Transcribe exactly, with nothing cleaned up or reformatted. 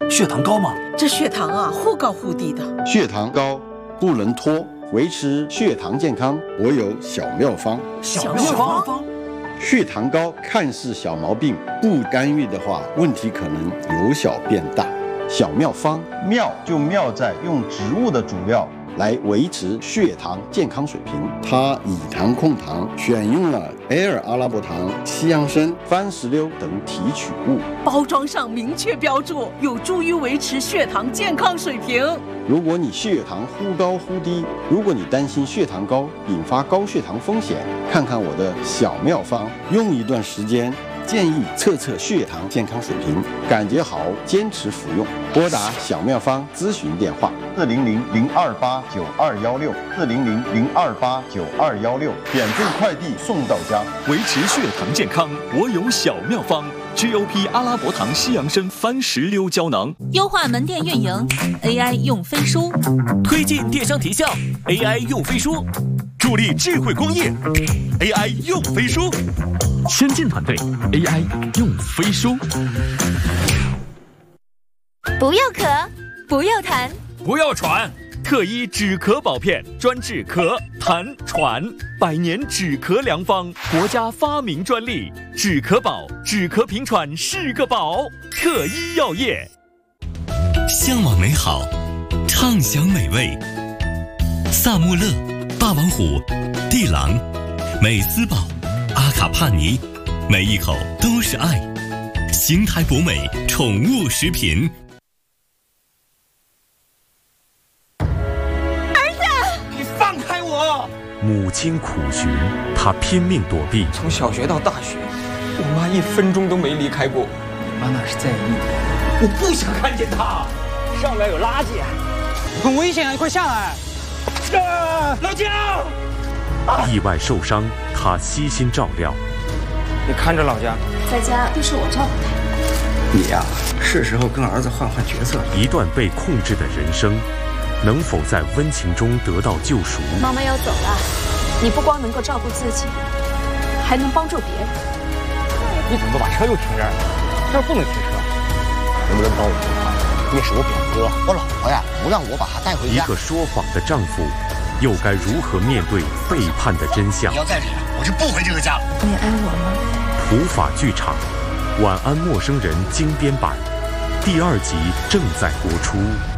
血糖高吗？ 这血糖啊，忽高忽低的。 血糖高不能拖，维持血糖健康，我有小妙方。 小妙方。 血糖高看似小毛病，不干预的话，问题可能由小变大。小妙方，妙就妙在用植物的主料来维持血糖健康水平。它以糖控糖，选用了 L 阿拉伯糖、西洋参、番石榴等提取物。 包装上明确标注，有助于维持血糖健康水平。 如果你血糖忽高忽低，如果你担心血糖高引发高血糖风险，看看我的小妙方，用一段时间，建议测测血糖健康水平，感觉好坚持服用。拨打小妙方咨询电话四零零零二八九二幺六四零零零二八九二幺六，免费快递送到家。 维持血糖健康，我有小妙方。G O P 阿拉伯糖西洋参番石榴胶囊， 优化门店运营 ，A I 用飞书， 推进电商提效 ，A I 用飞书，助力智慧工业 ，A I 用飞书， 先进团队 A I 用飞书。 不要咳，不要痰， 不要喘。 特医止咳宝片，专治咳、痰、喘，百年止咳良方，国家发明专利，止咳宝，止咳平喘是个宝。特医药业， 向往美好，畅享美味。萨穆勒、霸王虎、地狼、美斯宝、阿卡帕尼，每一口都是爱。邢台博美宠物食品。 母亲苦寻，她拼命躲避。 从小学到大学，我妈一分钟都没离开过。 妈那是在意你，我不想看见她。 上面有垃圾，很危险啊！你快下来！啊、老姜、 啊！意外受伤，她悉心照料。 你看着老姜， 在家都是我照顾他。 你呀、啊，是时候跟儿子换换角色了。 一段被控制的人生。能否在温情中得到救赎？ 妈妈要走了，你不光能够照顾自己，还能帮助别人。 你怎么把车又停这儿了？这儿不能停车。能不能帮我说话？那是我表哥， 我老婆呀，不让我把他带回家。 一个说谎的丈夫，又该如何面对背叛的真相？ 你要再这样，我就不回这个家了。 你爱我吗？ 普法剧场，《晚安陌生人》经典版，第二集正在播出。